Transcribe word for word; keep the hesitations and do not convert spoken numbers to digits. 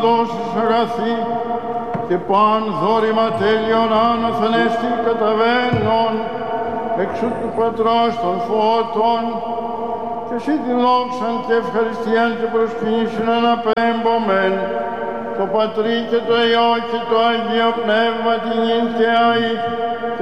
δώσεις αγαθή και παν δώρημα τέλειον άνωθεν έστι καταβαίνον εξού του Πατρός των φώτων και εσύ την δόξαν και ευχαριστίαν και προσκυνήσιν αναπέμπομεν το Πατρί και το Υιό και το Αγίο Πνεύμα την νυν και αη